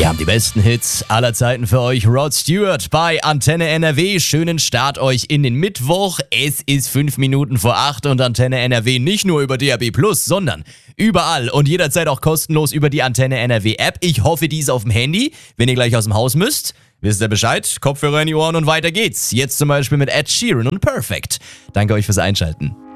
Wir haben die besten Hits aller Zeiten für euch. Rod Stewart bei Antenne NRW. Schönen Start euch in den Mittwoch. Es ist 5 Minuten vor 8 und Antenne NRW nicht nur über DAB+, sondern überall und jederzeit auch kostenlos über die Antenne NRW App. Ich hoffe, die ist auf dem Handy. Wenn ihr gleich aus dem Haus müsst, wisst ihr Bescheid. Kopfhörer in die Ohren und weiter geht's. Jetzt zum Beispiel mit Ed Sheeran und Perfect. Danke euch fürs Einschalten.